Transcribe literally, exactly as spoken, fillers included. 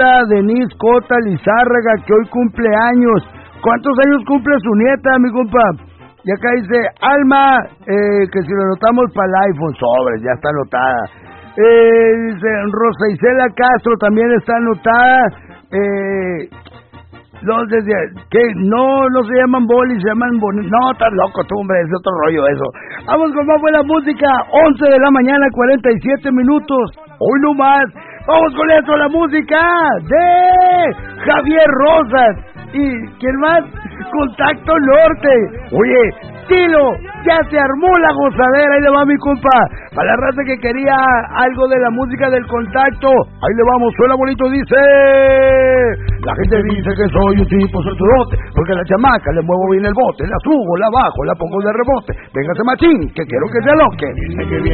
Denise Cota Lizárraga, que hoy cumple años. ¿Cuántos años cumple su nieta, mi compa? Y acá dice Alma, eh, que si lo anotamos para el iPhone, sobre, ya está anotada. Eh, dice Rosa Isela Castro, también está anotada. Eh, los desde, que no, no se llaman bolis, se llaman boni. No, estás loco tú, hombre, es otro rollo eso. Vamos con más buena música, once de la mañana, cuarenta y siete minutos. Hoy no más. Vamos con esto, la música de Javier Rosas. ¿Y quién más? Contacto Norte. Oye, Tilo, ya se armó la gozadera. Ahí le va mi compa. Para la raza que quería algo de la música del Contacto, ahí le vamos, suena bonito, dice. La gente dice que soy un tipo solturote, porque a la chamaca le muevo bien el bote, la subo, la bajo, la pongo de rebote. Véngase machín, que quiero que se aloque.